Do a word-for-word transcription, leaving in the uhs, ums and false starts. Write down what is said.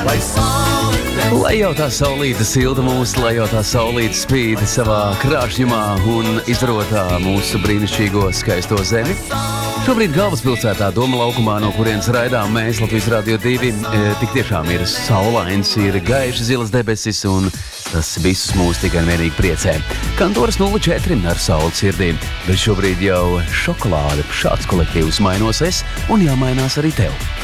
Lai jau tā saulīte silda mūsu, lai jau tā saulīte spīd savā krāšņumā un izrotā mūsu brīnišķīgo skaisto zemi. Šobrīd galvaspilsētā Doma laukumā, no kurienes raidām mēs Latvijas Radio divi, tik tiešām ir saulains, ir gaiši zilas debesis un tas visus mūs tikai un vienīgi priecē. Kantoras nulle četri ar sauli sirdī, bet šobrīd jau šokolāde, šāds kolektīvs mainos es un jāmainās arī tev.